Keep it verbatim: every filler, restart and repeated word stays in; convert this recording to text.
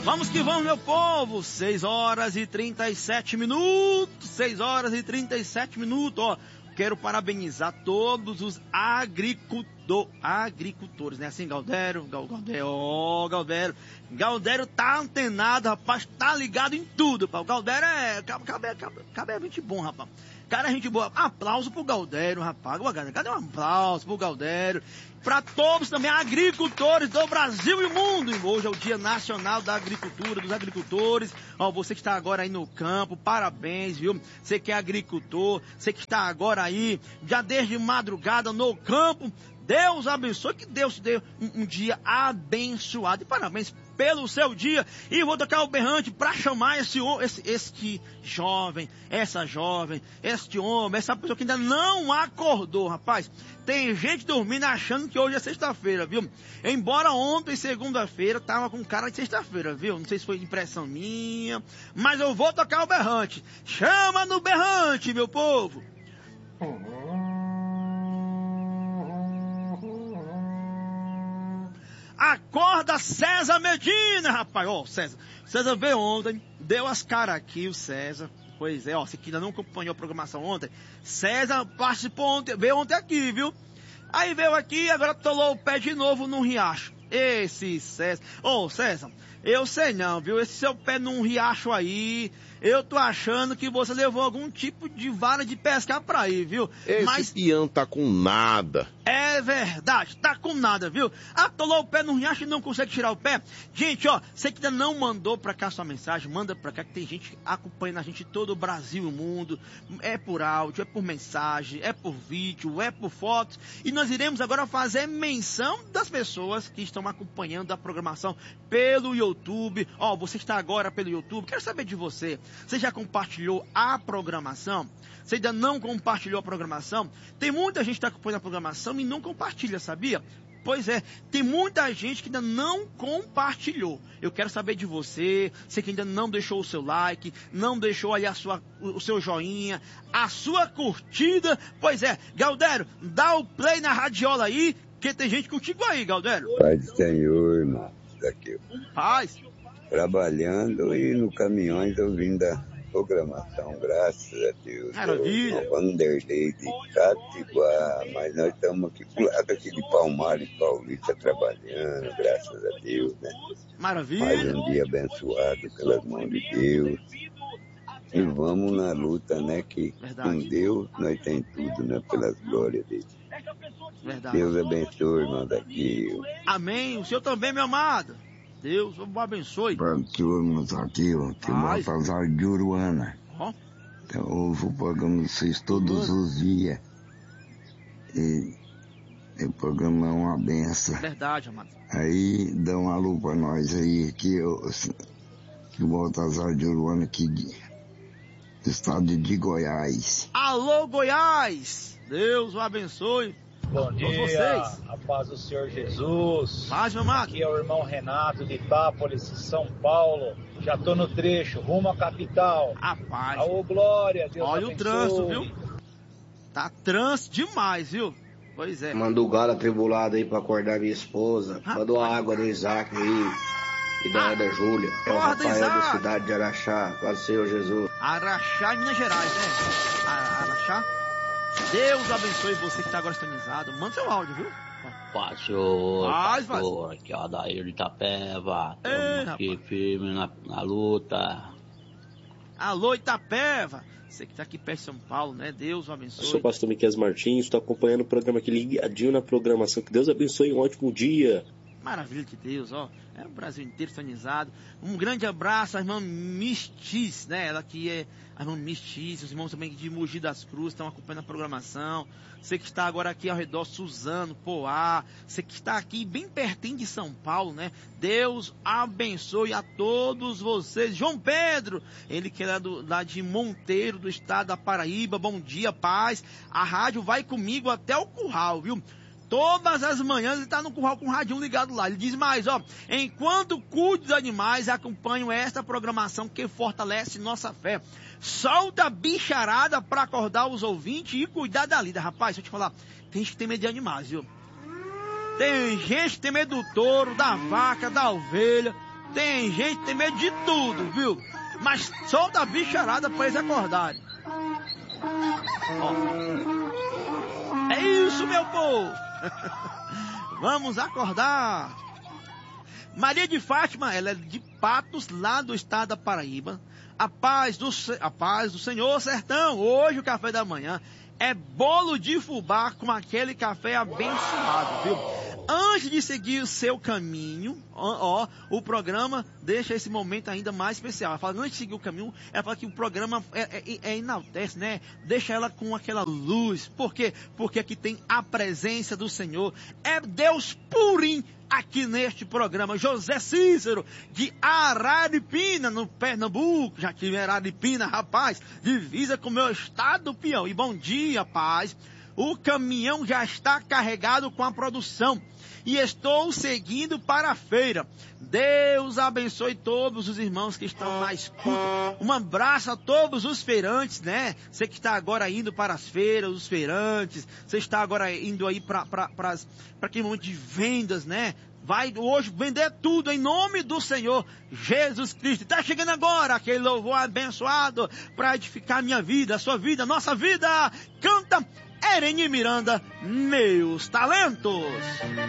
Vamos que vamos, meu povo. seis horas e trinta e sete minutos. seis horas e trinta e sete minutos. Ó, quero parabenizar todos os agricultor, agricultores, né? Assim, Galdério, Galdério, ó, Galdério. Galdério tá antenado, rapaz, tá ligado em tudo, pá. O Galdério é, cabe, cabe, cabe é gente bom, rapaz. Cara, é gente boa. Aplauso pro Galdério, rapaz. Cadê um aplauso pro Galdério? Para todos também agricultores do Brasil e mundo. Hoje é o Dia Nacional da Agricultura, dos agricultores. Ó, você que está agora aí no campo, parabéns, viu? Você que é agricultor, você que está agora aí, já desde madrugada no campo. Deus abençoe, que Deus te dê um, um dia abençoado. E parabéns pelo seu dia. E vou tocar o berrante para chamar esse, esse, este jovem, essa jovem, este homem, essa pessoa que ainda não acordou, rapaz. Tem gente dormindo achando que hoje é sexta-feira, viu? Embora ontem, segunda-feira, tava com cara de sexta-feira, viu? Não sei se foi impressão minha, mas eu vou tocar o berrante. Chama no berrante, meu povo! Acorda, César Medina, rapaz. Ó, oh, César. César veio ontem, deu as caras aqui, o César. Pois é, ó, se ainda não acompanhou a programação ontem, César participou ontem, veio ontem aqui, viu? Aí veio aqui e agora tolou o pé de novo no riacho. Esse César. Ô, oh, César, eu sei não, viu? Esse seu pé num riacho aí, eu tô achando que você levou algum tipo de vara de pescar pra aí, viu? Esse Mas peão tá com nada. É verdade, tá com nada, viu? Atolou o pé no riacho e não consegue tirar o pé. Gente, ó, você que ainda não mandou pra cá sua mensagem, manda pra cá que tem gente acompanhando a gente todo o Brasil e o mundo. É por áudio, é por mensagem, é por vídeo, é por fotos. E nós iremos agora fazer menção das pessoas que estão acompanhando a programação pelo YouTube. Ó, você está agora pelo YouTube, quero saber de você. Você já compartilhou a programação? Você ainda não compartilhou a programação? Tem muita gente que está acompanhando a programação e não compartilha, sabia? Pois é, tem muita gente que ainda não compartilhou. Eu quero saber de você, você que ainda não deixou o seu like, não deixou aí a sua, o seu joinha, a sua curtida. Pois é, Galdério, dá o play na radiola aí, que tem gente contigo aí, Galdério. Pai do Senhor, irmão, daqui. Paz. Trabalhando e no caminhões ouvindo a programação, graças a Deus. Maravilha. Vanderlei de Catiguá, mas nós estamos aqui pro lado aqui de Palmares, Paulista, trabalhando, graças a Deus, né? Maravilha. Mais um dia abençoado pelas mãos de Deus. E vamos na luta, né? Que Verdade. Com Deus nós tem tudo, né? Pelas glórias dele. Verdade. Deus abençoe, irmão, daqui. Amém. O senhor também, meu amado. Deus o abençoe. Turmas aqui, ó, que Baltazar de Uruana. Ó. Eu ouço o programa de vocês todos os dias. E, e o programa é uma benção. Verdade, amado. Aí dá um alô pra nós aí, que, eu, que o Baltazar de Uruana aqui de, do estado de Goiás. Alô, Goiás! Deus o abençoe. Bom dia, a paz do Senhor Jesus. Paz, meu amado. Aqui é o irmão Renato de Itápolis, São Paulo. Já tô no trecho, rumo à capital. Rapaz. Aô, glória, Deus Olha abençoe. o trânsito, viu? Tá trânsito demais, viu? Pois é. Manda o galo atribulado aí pra acordar minha esposa. Manda uma água do Isaac aí. E da Ana Júlia. É o Rafael da cidade de Araxá. Paz do Senhor Jesus. Araxá, Minas Gerais, né? Araxá. Deus abençoe você que está agora sintonizado. Manda seu áudio, viu? Pastor, Paz, pastor, aqui é o Adair de Itapeva. Ei, Estamos aqui firme na, na luta. Alô, Itapeva. Você que está aqui perto de São Paulo, né? Deus o abençoe. Eu sou o pastor Miquel Martins, estou acompanhando o programa aqui ligadinho na programação. Que Deus abençoe, um ótimo dia. Maravilha de Deus, ó. É o Brasil inteiro sintonizado. Um grande abraço à irmã Mistiz, né? Ela que é a irmã Mistiz, os irmãos também de Mogi das Cruzes estão acompanhando a programação. Você que está agora aqui ao redor, Suzano, Poá. Você que está aqui bem pertinho de São Paulo, né? Deus abençoe a todos vocês. João Pedro, ele que é lá, do, lá de Monteiro, do estado da Paraíba. Bom dia, paz. A rádio vai comigo até o curral, viu? Todas as manhãs ele está no curral com o radinho ligado lá. Ele diz mais, ó, enquanto cuide dos animais, acompanho esta programação que fortalece nossa fé. Solta a bicharada para acordar os ouvintes e cuidar da lida. Rapaz, deixa eu te falar, tem gente que tem medo de animais, viu? Tem gente que tem medo do touro, da vaca, da ovelha. Tem gente que tem medo de tudo, viu? Mas solta a bicharada pra eles acordarem. Ó. É isso, meu povo. Vamos acordar. Maria de Fátima, ela é de Patos, lá do estado da Paraíba. A paz do, a paz do Senhor, sertão. Hoje o café da manhã é bolo de fubá com aquele café abençoado, viu? Antes de seguir o seu caminho, ó, ó, o programa deixa esse momento ainda mais especial. Ela fala, antes de seguir o caminho, ela fala que o programa é, é, é enaltece, né? Deixa ela com aquela luz. Por quê? Porque aqui tem a presença do Senhor. É Deus purinho aqui neste programa. José Cícero, de Araripina, no Pernambuco. Já tive Araripina, rapaz, divisa com o meu estado do Piauí. E bom dia, paz. O caminhão já está carregado com a produção e estou seguindo para a feira. Deus abençoe todos os irmãos que estão na escuta. Um abraço a todos os feirantes, né? Você que está agora indo para as feiras, os feirantes. Você está agora indo aí para aquele momento de vendas, né? Vai hoje vender tudo em nome do Senhor Jesus Cristo. Está chegando agora aquele louvor abençoado para edificar a minha vida, a sua vida, a nossa vida. Canta Ereni Miranda, Meus Talentos.